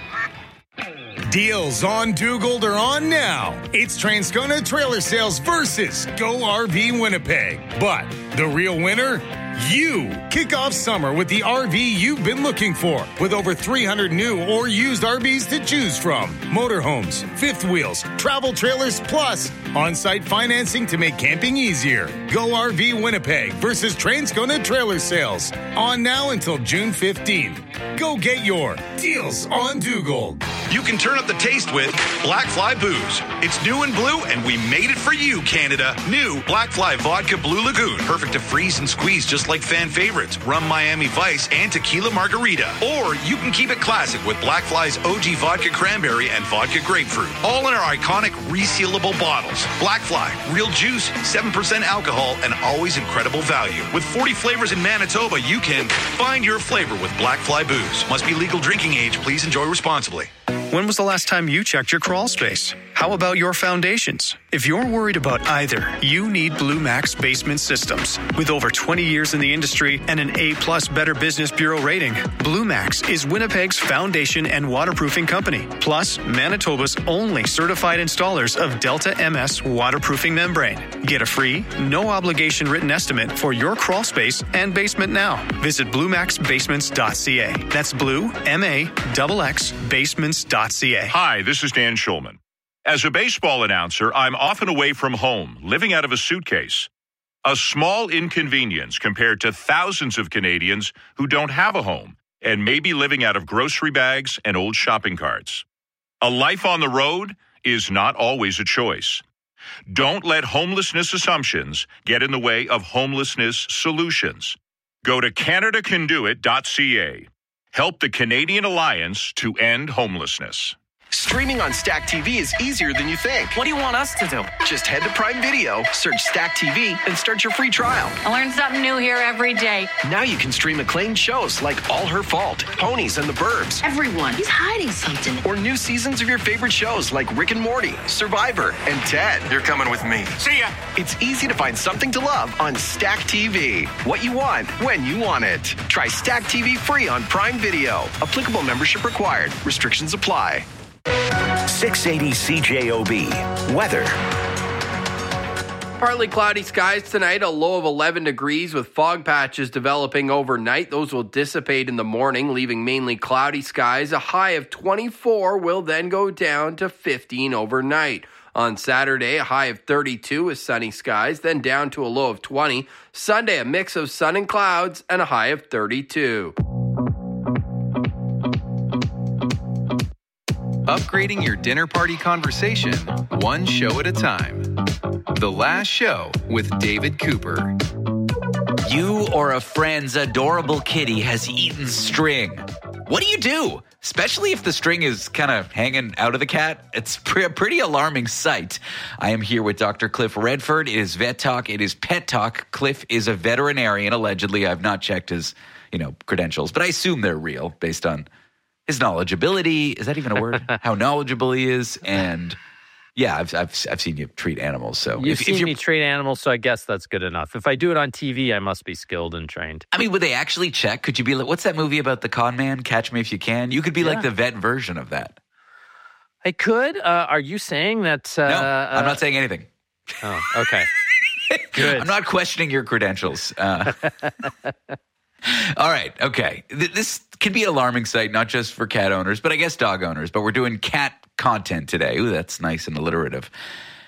Deals on Dugald are on now. It's Transcona Trailer Sales versus Go R V Winnipeg. But the real winner? You. Kick off summer with the R V you've been looking for, with over three hundred new or used R Vs to choose from. Motorhomes, fifth wheels, travel trailers, plus on-site financing to make camping easier. Go R V Winnipeg versus Transcona Trailer Sales. On now until June fifteenth. Go get your Deals on Dugald. You can turn up the taste with Black Fly Booze. It's new and blue, and we made it for you, Canada. New Black Fly Vodka Blue Lagoon. Perfect to freeze and squeeze just like fan favorites, Rum Miami Vice and Tequila Margarita. Or you can keep it classic with Black Fly's O G Vodka Cranberry and Vodka Grapefruit. All in our iconic resealable bottles. Black Fly, real juice, seven percent alcohol, and always incredible value. With forty flavors in Manitoba, you can find your flavor with Black Fly Booze. Must be legal drinking age. Please enjoy responsibly. When was the last time you checked your crawl space? How about your foundations? If you're worried about either, you need Blue Max Basement Systems. With over twenty years in the industry and an A-plus Better Business Bureau rating, Blue Max is Winnipeg's foundation and waterproofing company, plus Manitoba's only certified installers of Delta M S waterproofing membrane. Get a free, no-obligation written estimate for your crawl space and basement now. Visit blue max basements dot c a. That's Blue, M A X X, basements dot c a. Hi, this is Dan Schulman. As a baseball announcer, I'm often away from home, living out of a suitcase. A small inconvenience compared to thousands of Canadians who don't have a home and may be living out of grocery bags and old shopping carts. A life on the road is not always a choice. Don't let homelessness assumptions get in the way of homelessness solutions. Go to canada can do it dot c a. Help the Canadian Alliance to end homelessness. Streaming on Stack T V is easier than you think. What do you want us to do? Just head to Prime Video, search Stack T V, and start your free trial. I learn something new here every day. Now you can stream acclaimed shows like All Her Fault, Ponies, and the Burbs. Everyone, he's hiding something. Or new seasons of your favorite shows like Rick and Morty, Survivor, and Ted. You're coming with me. See ya. It's easy to find something to love on Stack T V. What you want, when you want it. Try Stack T V free on Prime Video. Applicable membership required. Restrictions apply. six eighty C J O B. Weather. Partly cloudy skies tonight, a low of eleven degrees with fog patches developing overnight. Those will dissipate in the morning, leaving mainly cloudy skies. A high of twenty-four will then go down to fifteen overnight. On Saturday, a high of thirty-two with sunny skies, then down to a low of twenty. Sunday, a mix of sun and clouds and a high of thirty-two. Upgrading your dinner party conversation, one show at a time. The Last Show with David Cooper. You or a friend's adorable kitty has eaten string. What do you do? Especially if the string is kind of hanging out of the cat. It's a pretty alarming sight. I am here with Doctor Cliff Redford. It is Vet Talk. It is Pet Talk. Cliff is a veterinarian, allegedly. I've not checked his, you know, credentials, but I assume they're real based on his knowledgeability. Is that even a word? How knowledgeable he is. And yeah, I've I've, I've seen you treat animals. So You've if, seen if me treat animals, so I guess that's good enough. If I do it on T V, I must be skilled and trained. I mean, would they actually check? Could you be like, what's that movie about the con man? Catch Me If You Can? You could be yeah. like the vet version of that. I could. Uh, are you saying that? Uh, no, I'm not saying anything. Oh, okay. Good. I'm not questioning your credentials. Uh, all right. Okay. This can be an alarming sight, not just for cat owners, but I guess dog owners. But we're doing cat content today. Ooh, that's nice and alliterative.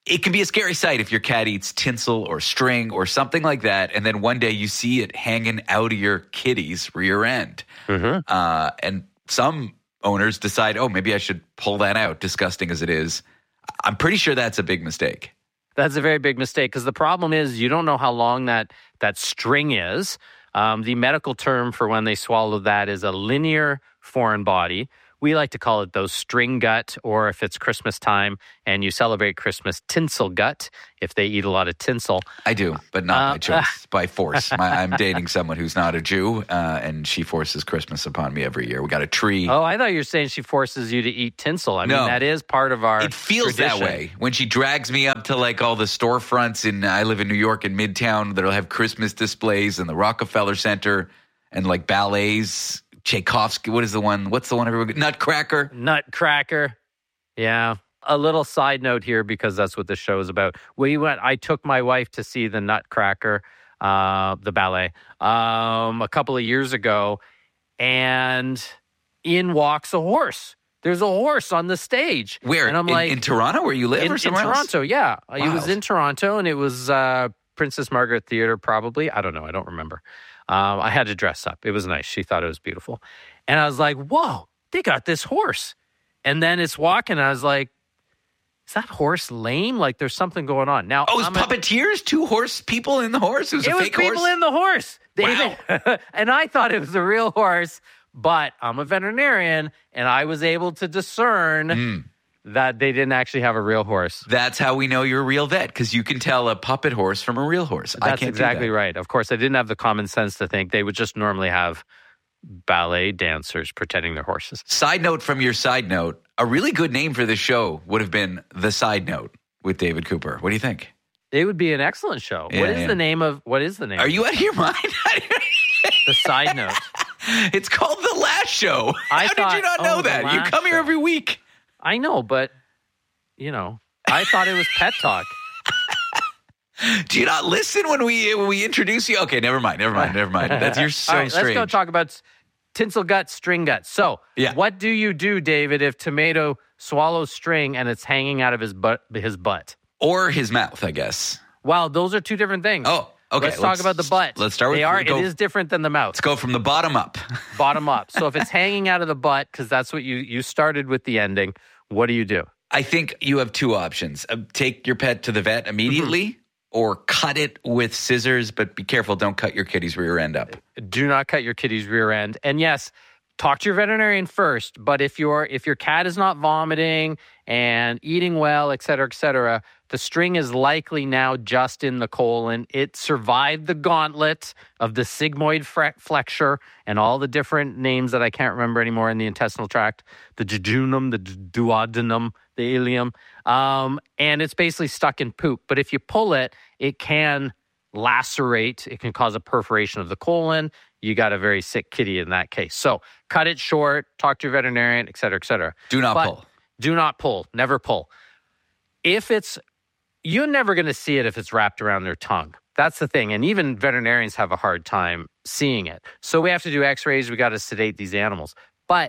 it can be a scary sight if your cat eats tinsel or string or something like that, and then one day you see it hanging out of your kitty's rear end. Mm-hmm. Uh, and some owners decide, oh, maybe I should pull that out, disgusting as it is. I'm pretty sure that's a big mistake. That's a very big mistake because the problem is you don't know how long that, that string is. Um, the medical term for when they swallow that is a linear foreign body. We like to call it those string gut, or if it's Christmas time and you celebrate Christmas, tinsel gut, if they eat a lot of tinsel. I do, but not Uh, by choice, by force. My, I'm dating someone who's not a Jew, uh, and she forces Christmas upon me every year. We got a tree. Oh, I thought you were saying she forces you to eat tinsel. I No. mean, that is part of our It feels tradition. that way. When she drags me up to like all the storefronts in, I live in New York in Midtown, that'll have Christmas displays in the Rockefeller Center and like ballets. Tchaikovsky, what is the one? What's the one everybody? Nutcracker. Nutcracker. Yeah. A little side note here because that's what the show is about. We went. I took my wife to see the Nutcracker, uh, the ballet, um, a couple of years ago, and in walks a horse. There's a horse on the stage. Where? And I'm in, like, in Toronto, where you live, in, or somewhere in else? Toronto, yeah. It was Wild. in Toronto, and it was uh, Princess Margaret Theatre, probably. I don't know. I don't remember. Um, I had to dress up. It was nice. She thought it was beautiful. And I was like, whoa, they got this horse. And then it's walking. And I was like, is that horse lame? Like there's something going on. Now, Oh, it was I'm a- puppeteers? Two horse people in the horse? It was it a was fake people horse? in the horse. They Wow. even- and I thought it was a real horse, but I'm a veterinarian and I was able to discern Mm. that they didn't actually have a real horse. That's how we know you're a real vet, because you can tell a puppet horse from a real horse. I That's can't exactly do that. right. Of course, I didn't have the common sense to think they would just normally have ballet dancers pretending they're horses. Side note from your side note, a really good name for this show would have been The Side Note with David Cooper. What do you think? It would be an excellent show. Yeah, what is yeah. the name of what is the name? Are you out of your mind? The Side Note. It's called The Last Show. I How thought- did you not know oh, The that? You Last come here Show. every week. I know, but you know, I thought it was Pet Talk. Do you not listen when we when we introduce you? Okay, never mind, never mind, never mind. That's you're so All right, strange. let's go talk about tinsel gut, string gut. So, Yeah. what do you do, David, if Tomato swallows string and it's hanging out of his butt? His butt, or his mouth, I guess. Wow, those are two different things. Oh, okay. Let's, talk about the butt. Let's start with they are. go, It is different than the mouth. Let's go from the bottom up. Bottom up. So if it's hanging out of the butt, because that's what you you started with the ending. What do you do? I think you have two options. Uh, take your pet to the vet immediately Mm-hmm. or cut it with scissors, but be careful. Don't cut your kitty's rear end up. Do not cut your kitty's rear end. And yes, talk to your veterinarian first. But if your if your cat is not vomiting and eating well, et cetera, et cetera, the string is likely now just in the colon. It survived the gauntlet of the sigmoid fre- flexure and all the different names that I can't remember anymore in the intestinal tract, the jejunum, the duodenum, the ileum. Um, and it's basically stuck in poop. But if you pull it, it can lacerate. It can cause a perforation of the colon. You got a very sick kitty in that case. So cut it short, talk to your veterinarian, et cetera, et cetera. Do not But pull. Do not pull. Never pull. If it's, you're never going to see it if it's wrapped around their tongue. That's the thing. And even veterinarians have a hard time seeing it. So we have to do x-rays. We got to sedate these animals. But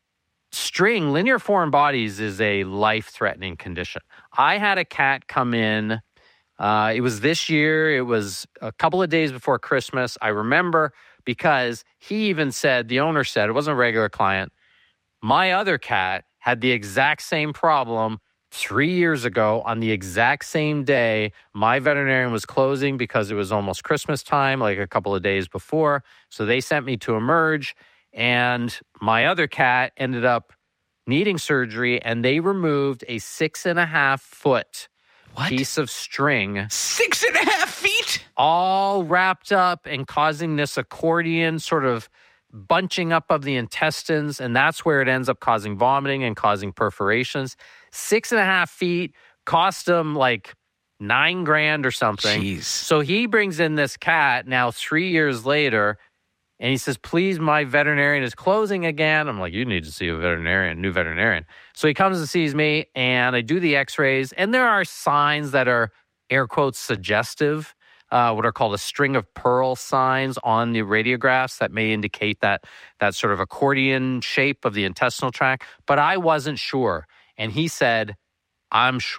string, linear foreign bodies is a life-threatening condition. I had a cat come in. Uh, it was this year. It was a couple of days before Christmas. I remember because he even said, the owner said, it wasn't a regular client, my other cat had the exact same problem three years ago on the exact same day. My veterinarian was closing because it was almost Christmas time, like a couple of days before. So they sent me to Emerge, and my other cat ended up needing surgery, and they removed a six and a half foot What? piece of string. Six and a half feet? All wrapped up and causing this accordion sort of bunching up of the intestines, and that's where it ends up causing vomiting and causing perforations. Six and a half feet cost him like nine grand or something. Jeez. So he brings in this cat now three years later, and he says, please, my veterinarian is closing again. I'm like, you need to see a veterinarian, new veterinarian. So he comes and sees me, and I do the x-rays, and there are signs that are, air quotes, suggestive, uh, what are called a string of pearl signs on the radiographs that may indicate that that sort of accordion shape of the intestinal tract. But I wasn't sure. And he said, I'm sure.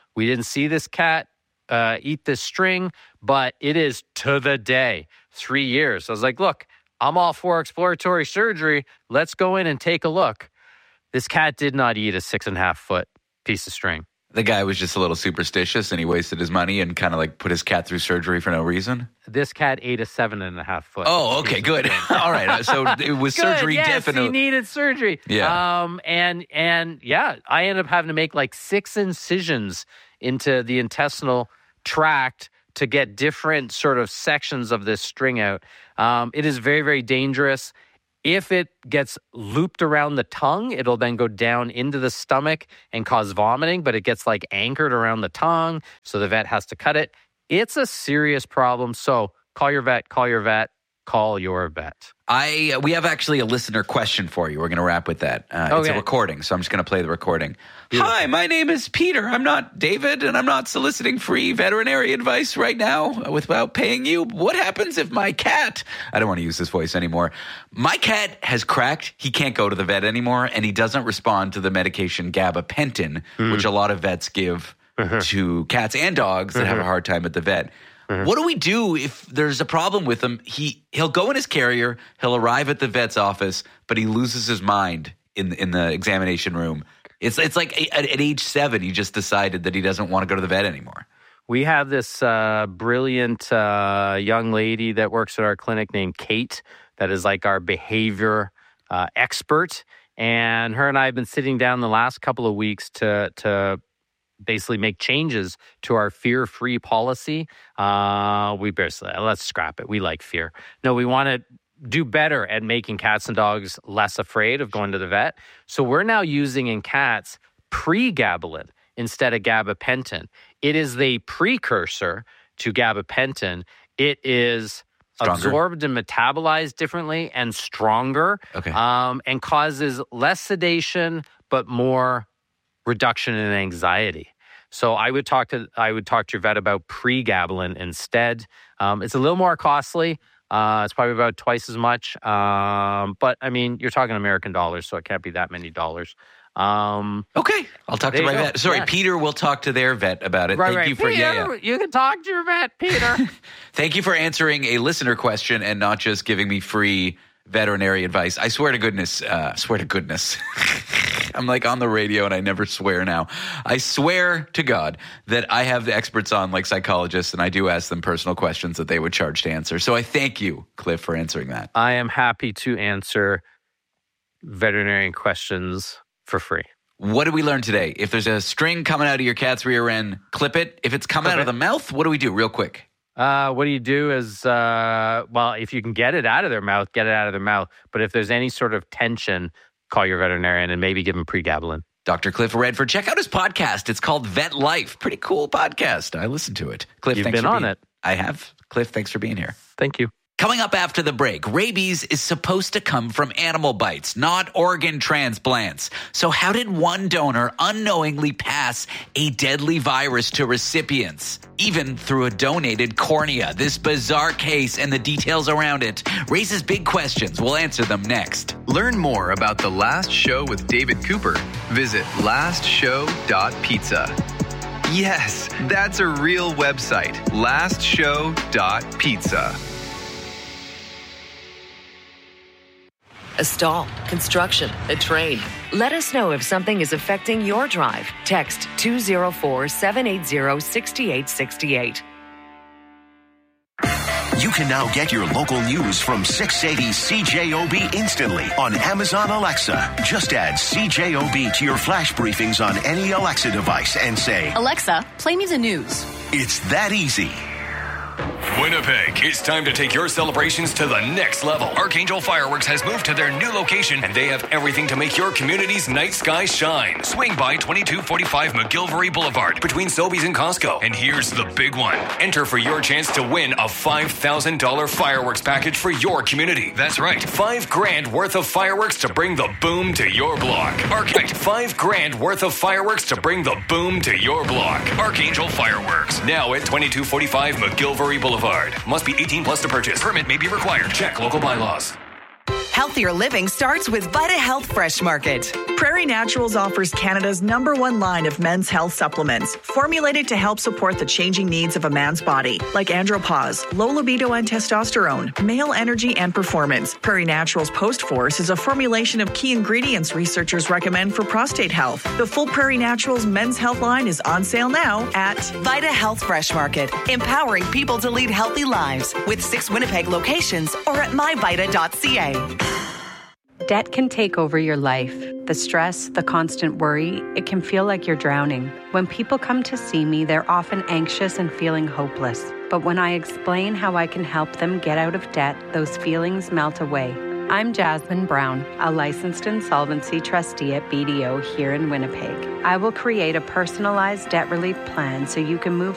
We didn't see this cat uh, eat this string, but it is to the day, three years. I was like, look, I'm all for exploratory surgery. Let's go in and take a look. This cat did not eat a six and a half foot piece of string. The guy was just a little superstitious and he wasted his money and kind of like put his cat through surgery for no reason. This cat ate a seven and a half foot. Oh, okay, good. All right. So it was Good, surgery yes, definitely. He needed surgery. Yeah. Um, and, and yeah, I ended up having to make like six incisions into the intestinal tract to get different sort of sections of this string out. Um, it is very, very dangerous. If it gets looped around the tongue, it'll then go down into the stomach and cause vomiting, but it gets like anchored around the tongue, so the vet has to cut it. It's a serious problem. So call your vet, call your vet, call your vet. I uh, we have actually a listener question for you. We're going to wrap with that. Uh, Okay. It's a recording, so I'm just going to play the recording. Beautiful. Hi, my name is Peter. I'm not David, and I'm not soliciting free veterinary advice right now without paying you. What happens if my cat, I don't want to use this voice anymore. My cat has cracked. He can't go to the vet anymore, and he doesn't respond to the medication gabapentin, Mm. which a lot of vets give to cats and dogs that have a hard time at the vet. What do we do if there's a problem with him? He, he'll go in his carrier, he'll arrive at the vet's office, but he loses his mind in, in the examination room. It's it's like at, at age seven, he just decided that he doesn't want to go to the vet anymore. We have this uh, brilliant uh, young lady that works at our clinic named Kate that is like our behavior uh, expert. And her and I have been sitting down the last couple of weeks to to basically make changes to our fear-free policy. Uh, we basically, let's scrap it. We like fear. No, we want to do better at making cats and dogs less afraid of going to the vet. So we're now using in cats pregabalin instead of gabapentin. It is the precursor to gabapentin. It is Stronger. absorbed and metabolized differently and stronger, Okay. um, and causes less sedation but more reduction in anxiety. So I would talk to I would talk to your vet about pregabalin instead. Um, it's a little more costly. Uh, it's probably about twice as much. Um, but I mean, you're talking American dollars, so it can't be that many dollars. Um, okay, I'll talk to there my you go. vet. Sorry, Yeah. Peter will talk to their vet about it. Right, Thank right. you for Peter, yeah, yeah. you can talk to your vet, Peter. Thank you for answering a listener question and not just giving me free veterinary advice. I swear to goodness, uh, swear to goodness. I'm like on the radio and I never swear now. I swear to God that I have the experts on like psychologists and I do ask them personal questions that they would charge to answer. So I thank you, Cliff, for answering that. I am happy to answer veterinarian questions for free. What did we learn today? If there's a string coming out of your cat's rear end, clip it. If it's coming Clip out of it. the mouth, what do we do real quick? Uh, what do you do is, uh, well, if you can get it out of their mouth, get it out of their mouth. But if there's any sort of tension, call your veterinarian and maybe give them pregabalin. Doctor Cliff Redford, check out his podcast. It's called Vet Life. Pretty cool podcast. I listened to it. Cliff, You've thanks been for on being- it. I have. Cliff, thanks for being here. Thank you. Coming up after the break, rabies is supposed to come from animal bites, not organ transplants. So how did one donor unknowingly pass a deadly virus to recipients, even through a donated cornea? This bizarre case and the details around it raises big questions. We'll answer them next. Learn more about The Last Show with David Cooper. Visit last show dot pizza. Yes, that's a real website. last show dot pizza. A stall, construction, a train. Let us know if something is affecting your drive. Text two oh four, seven eight zero, six eight six eight. You can now get your local news from six eighty C J O B instantly on Amazon Alexa. Just add C J O B to your flash briefings on any Alexa device and say, Alexa, play me the news. it's that easy. Winnipeg, it's time to take your celebrations to the next level. Archangel Fireworks has moved to their new location, and they have everything to make your community's night sky shine. Swing by twenty-two forty-five McGilvery Boulevard between Sobeys and Costco. And here's the big one. Enter for your chance to win a five thousand dollars fireworks package for your community. That's right, five grand worth of fireworks to bring the boom to your block. Architect, five grand worth of fireworks to bring the boom to your block. Archangel Fireworks, now at twenty-two forty-five McGilvery Boulevard. Must be eighteen plus to purchase. Permit may be required. Check local bylaws. Healthier living starts with Vita Health Fresh Market. Prairie Naturals offers Canada's number one line of men's health supplements, formulated to help support the changing needs of a man's body, like andropause, low libido and testosterone, male energy and performance. Prairie Naturals Post Force is a formulation of key ingredients researchers recommend for prostate health. The full Prairie Naturals men's health line is on sale now at Vita Health Fresh Market, empowering people to lead healthy lives with six Winnipeg locations or at my vita dot c a. Debt can take over your life. The stress, the constant worry, it can feel like you're drowning. When people come to see me, they're often anxious and feeling hopeless. But when I explain how I can help them get out of debt, those feelings melt away. I'm Jasmine Brown, a licensed insolvency trustee at B D O here in Winnipeg. I will create a personalized debt relief plan so you can move